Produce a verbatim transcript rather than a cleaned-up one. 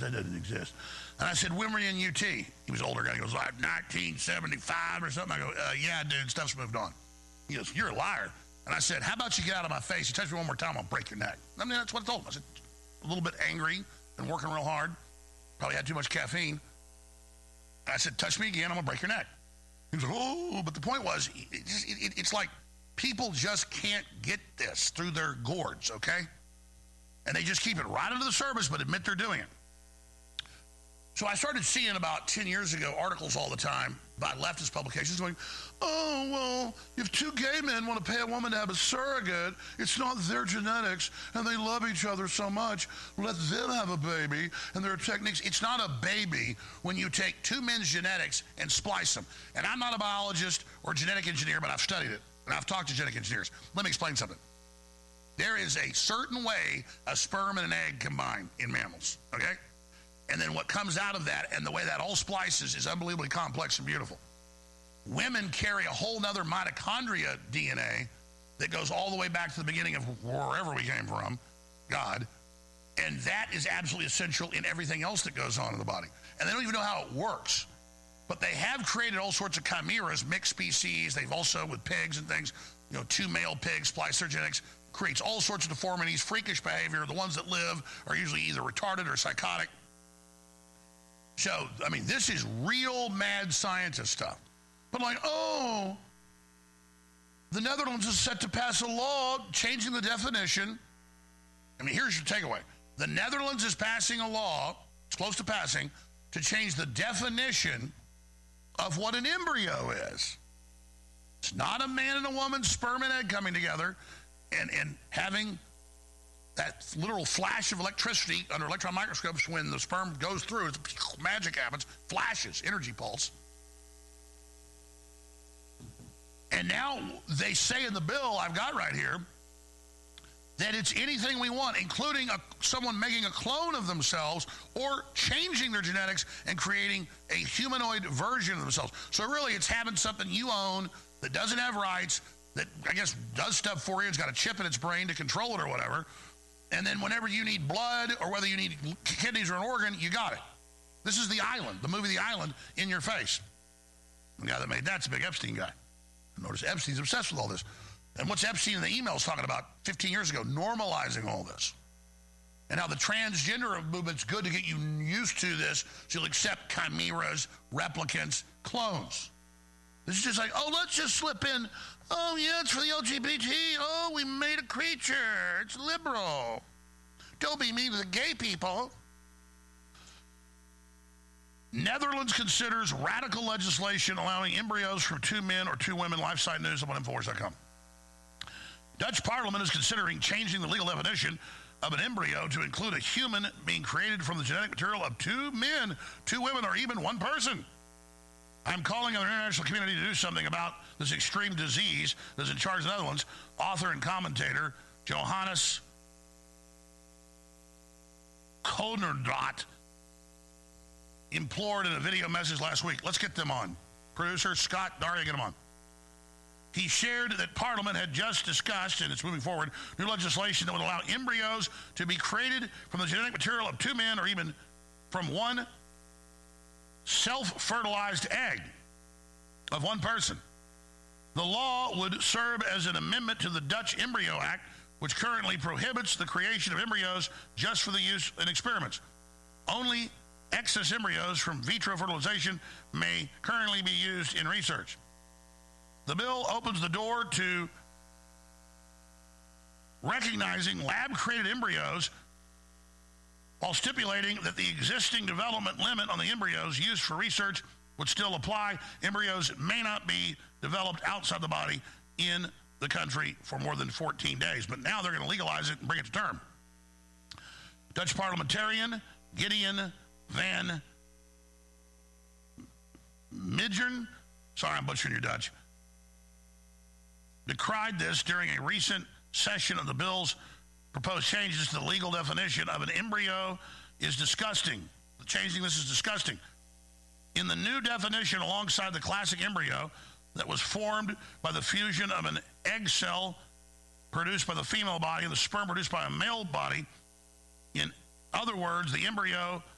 That doesn't exist. And I said, when were you in U T? He was an older guy. He goes, like nineteen seventy-five or something. I go, uh, yeah, dude, stuff's moved on. He goes, you're a liar. And I said, how about you get out of my face? You touch me one more time, I'll break your neck. I mean, that's what I told him. I said, a little bit angry, been working real hard, probably had too much caffeine. I said, touch me again, I'm going to break your neck. He was like, oh, but the point was, it just, it, it's like people just can't get this through their gourds, okay? And they just keep it right under the surface, but admit they're doing it. So I started seeing about ten years ago articles all the time by leftist publications going, oh, well, if two gay men want to pay a woman to have a surrogate, it's not their genetics, and they love each other so much, let them have a baby, and there are techniques. It's not a baby when you take two men's genetics and splice them. And I'm not a biologist or genetic engineer, but I've studied it, and I've talked to genetic engineers. Let me explain something. There is a certain way a sperm and an egg combine in mammals, okay? And then what comes out of that and the way that all splices is unbelievably complex and beautiful. Women carry a whole nother mitochondria D N A that goes all the way back to the beginning of wherever we came from, God. And that is absolutely essential in everything else that goes on in the body. And they don't even know how it works. But they have created all sorts of chimeras, mixed species. They've also, with pigs and things, you know, two male pigs, splice their genetics, creates all sorts of deformities, freakish behavior. The ones that live are usually either retarded or psychotic. So, I mean, this is real mad scientist stuff. But like, oh, the Netherlands is set to pass a law changing the definition. I mean, here's your takeaway. The Netherlands is passing a law, it's close to passing, to change the definition of what an embryo is. It's not a man and a woman's sperm and egg coming together and, and having that literal flash of electricity under electron microscopes when the sperm goes through. It's, magic happens, flashes, energy pulse. And now they say in the bill I've got right here that it's anything we want, including a, someone making a clone of themselves or changing their genetics and creating a humanoid version of themselves. So really it's having something you own that doesn't have rights, that I guess does stuff for you, it's got a chip in its brain to control it or whatever. And then whenever you need blood or whether you need kidneys or an organ, you got it. This is The Island, the movie The Island, in your face. The guy that made that's a big Epstein guy. Notice Epstein's obsessed with all this. And what's Epstein in the emails talking about fifteen years ago? Normalizing all this. And how the transgender movement's good to get you used to this so you'll accept chimeras, replicants, clones. This is just like, oh, let's just slip in, oh, yeah, it's for the L G B T. Oh, we made a creature. It's liberal. Don't be mean to the gay people. Netherlands considers radical legislation allowing embryos from two men or two women. LifeSite News, one infowars dot com. Dutch Parliament is considering changing the legal definition of an embryo to include a human being created from the genetic material of two men, two women, or even one person. I'm calling on the international community to do something about this extreme disease that's in charge of the Netherlands. Author and commentator Johannes Konerdot implored in a video message last week. Let's get them on. Producer Scott, Daria, get them on. He shared that Parliament had just discussed, and it's moving forward, new legislation that would allow embryos to be created from the genetic material of two men or even from one self-fertilized egg of one person. The law would serve as an amendment to the Dutch Embryo Act, which currently prohibits the creation of embryos just for the use in experiments. Only excess embryos from vitro fertilization may currently be used in research. The bill opens the door to recognizing lab-created embryos while stipulating that the existing development limit on the embryos used for research would still apply. Embryos may not be developed outside the body in the country for more than fourteen days, but now they're going to legalize it and bring it to term. Dutch parliamentarian Gideon van Midgern, sorry I'm butchering your Dutch, decried this during a recent session of the bill's proposed changes to the legal definition of an embryo is disgusting. Changing this is disgusting. In the new definition, alongside the classic embryo that was formed by the fusion of an egg cell produced by the female body and the sperm produced by a male body, in other words, the embryo